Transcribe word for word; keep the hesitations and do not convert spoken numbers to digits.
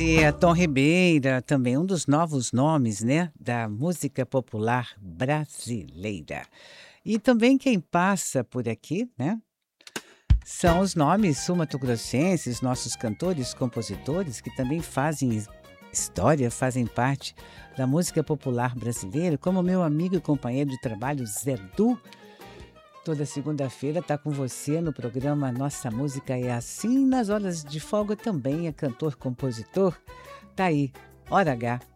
conhecia Tom Ribeira, também um dos novos nomes, né, da música popular brasileira. E também quem passa por aqui, né, são os nomes sul-mato-grossenses, nossos cantores, compositores, que também fazem história, fazem parte da música popular brasileira, como meu amigo e companheiro de trabalho Zé Du. Toda segunda-feira está com você no programa Nossa Música é Assim. Nas horas de folga também é cantor, compositor. Tá aí, Hora H,